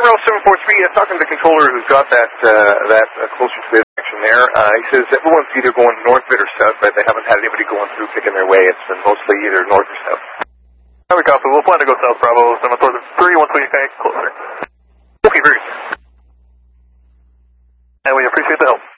Emerald 743, talking to the controller who's got that closer to the action there. He says everyone's either going north of it or south, but they haven't had anybody going through picking their way. It's been mostly either north or south. Copy, copy. We'll plan to go south, Bravo 7 towards the 3 once we get closer. Okay, very good. And we appreciate the help.